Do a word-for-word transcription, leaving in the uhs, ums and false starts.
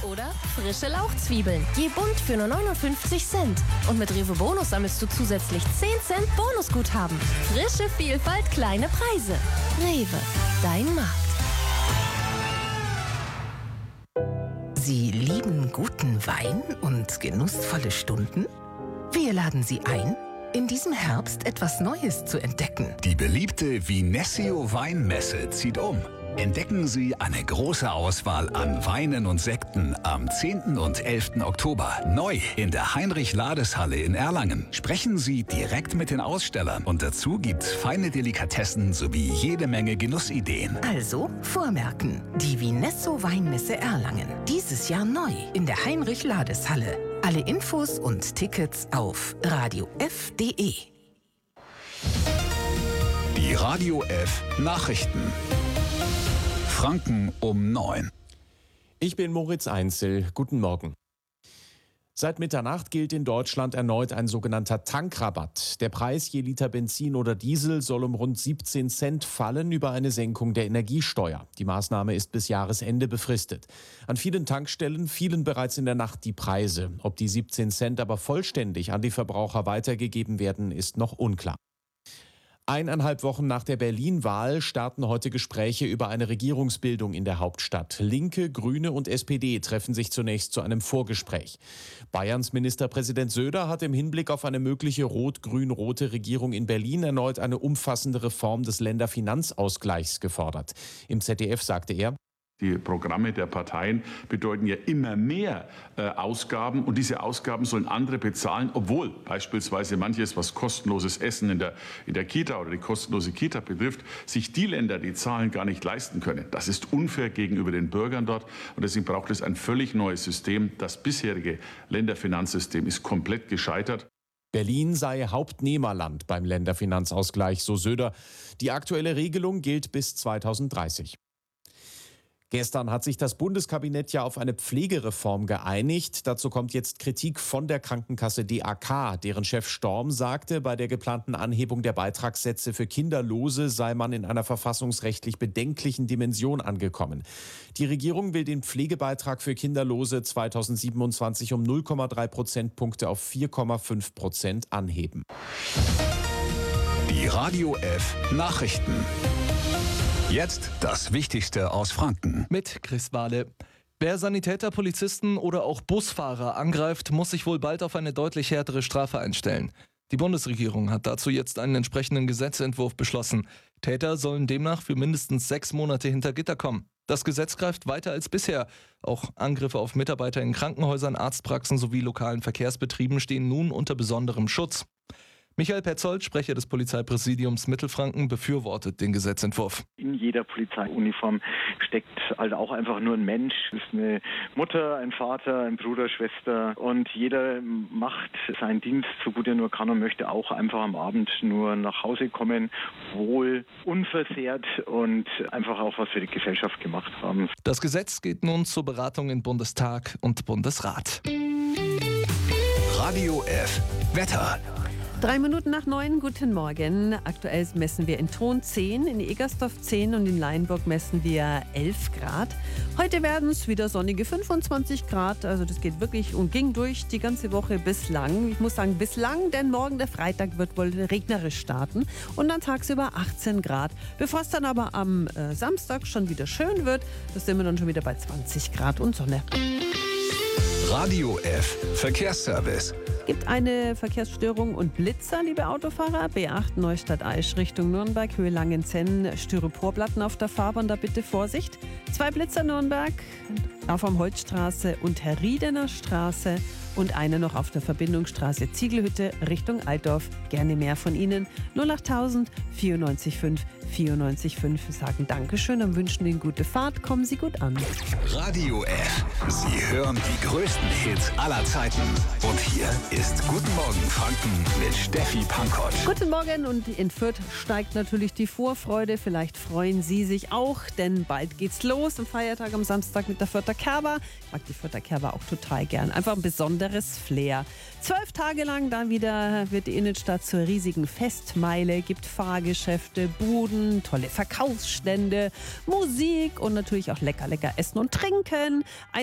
Oder frische Lauchzwiebeln. Je bunt für nur neunundfünfzig Cent. Und mit Rewe Bonus sammelst du zusätzlich zehn Cent Bonusguthaben. Frische Vielfalt, kleine Preise. Rewe, dein Markt. Sie lieben guten Wein und genussvolle Stunden? Wir laden Sie ein, in diesem Herbst etwas Neues zu entdecken. Die beliebte Vinessio Weinmesse zieht um. Entdecken Sie eine große Auswahl an Weinen und Sekten am zehnten und elften Oktober. Neu in der Heinrich-Lades-Halle in Erlangen. Sprechen Sie direkt mit den Ausstellern. Und dazu gibt's feine Delikatessen sowie jede Menge Genussideen. Also vormerken, die Vinesso Weinmesse Erlangen. Dieses Jahr neu in der Heinrich-Lades-Halle. Alle Infos und Tickets auf radio f punkt de. Die Radio F Nachrichten. Franken um neun. Ich bin Moritz Einzel. Guten Morgen. Seit Mitternacht gilt in Deutschland erneut ein sogenannter Tankrabatt. Der Preis je Liter Benzin oder Diesel soll um rund siebzehn Cent fallen über eine Senkung der Energiesteuer. Die Maßnahme ist bis Jahresende befristet. An vielen Tankstellen fielen bereits in der Nacht die Preise. Ob die siebzehn Cent aber vollständig an die Verbraucher weitergegeben werden, ist noch unklar. Eineinhalb Wochen nach der Berlin-Wahl starten heute Gespräche über eine Regierungsbildung in der Hauptstadt. Linke, Grüne und S P D treffen sich zunächst zu einem Vorgespräch. Bayerns Ministerpräsident Söder hat im Hinblick auf eine mögliche rot-grün-rote Regierung in Berlin erneut eine umfassende Reform des Länderfinanzausgleichs gefordert. Im Z D F sagte er: Die Programme der Parteien bedeuten ja immer mehr äh, Ausgaben und diese Ausgaben sollen andere bezahlen, obwohl beispielsweise manches, was kostenloses Essen in der, in der Kita oder die kostenlose Kita betrifft, sich die Länder die Zahlen gar nicht leisten können. Das ist unfair gegenüber den Bürgern dort und deswegen braucht es ein völlig neues System. Das bisherige Länderfinanzsystem ist komplett gescheitert. Berlin sei Hauptnehmerland beim Länderfinanzausgleich, so Söder. Die aktuelle Regelung gilt bis zweitausenddreißig. Gestern hat sich das Bundeskabinett ja auf eine Pflegereform geeinigt. Dazu kommt jetzt Kritik von der Krankenkasse D A K. Deren Chef Storm sagte, bei der geplanten Anhebung der Beitragssätze für Kinderlose sei man in einer verfassungsrechtlich bedenklichen Dimension angekommen. Die Regierung will den Pflegebeitrag für Kinderlose zweitausendsiebenundzwanzig um null Komma drei Prozentpunkte auf vier Komma fünf Prozent anheben. Die Radio F Nachrichten. Jetzt das Wichtigste aus Franken. Mit Chris Wahle. Wer Sanitäter, Polizisten oder auch Busfahrer angreift, muss sich wohl bald auf eine deutlich härtere Strafe einstellen. Die Bundesregierung hat dazu jetzt einen entsprechenden Gesetzentwurf beschlossen. Täter sollen demnach für mindestens sechs Monate hinter Gitter kommen. Das Gesetz greift weiter als bisher. Auch Angriffe auf Mitarbeiter in Krankenhäusern, Arztpraxen sowie lokalen Verkehrsbetrieben stehen nun unter besonderem Schutz. Michael Petzold, Sprecher des Polizeipräsidiums Mittelfranken, befürwortet den Gesetzentwurf. In jeder Polizeiuniform steckt halt auch einfach nur ein Mensch. Das ist eine Mutter, ein Vater, ein Bruder, Schwester und jeder macht seinen Dienst so gut er nur kann und möchte auch einfach am Abend nur nach Hause kommen, wohl unversehrt und einfach auch was für die Gesellschaft gemacht haben. Das Gesetz geht nun zur Beratung in Bundestag und Bundesrat. Radio F Wetter. Drei Minuten nach neun, guten Morgen. Aktuell messen wir in Thon zehn, in Egersdorf zehn und in Leinburg messen wir elf Grad. Heute werden es wieder sonnige fünfundzwanzig Grad, also das geht wirklich und ging durch die ganze Woche bislang. Ich muss sagen bislang, denn morgen der Freitag wird wohl regnerisch starten und dann tagsüber achtzehn Grad. Bevor es dann aber am äh, Samstag schon wieder schön wird, da sind wir dann schon wieder bei zwanzig Grad und Sonne. Radio F Verkehrsservice. Gibt eine Verkehrsstörung und Blitzer, liebe Autofahrer. B acht Neustadt-Aisch Richtung Nürnberg, Höhe Langenzenn, Styroporplatten auf der Fahrbahn, da bitte Vorsicht. Zwei Blitzer Nürnberg, auf am Holzstraße und Herriedener Straße und eine noch auf der Verbindungsstraße Ziegelhütte Richtung Altdorf. Gerne mehr von Ihnen. null achttausend vierundneunzig fünf vierundneunzig fünf sagen Dankeschön und wünschen Ihnen gute Fahrt. Kommen Sie gut an. Radio F. Sie hören die größten Hits aller Zeiten. Und hier ist Guten Morgen Franken mit Steffi Pankott. Guten Morgen, und in Fürth steigt natürlich die Vorfreude. Vielleicht freuen Sie sich auch, denn bald geht's los am Feiertag am Samstag mit der Fürther Kerber. Ich mag die Fürther Kerber auch total gern. Einfach ein besonderes Flair. Zwölf Tage lang dann wieder wird die Innenstadt zur riesigen Festmeile. Gibt Fahrgeschäfte, Buden, tolle Verkaufsstände, Musik und natürlich auch lecker, lecker Essen und Trinken. Ein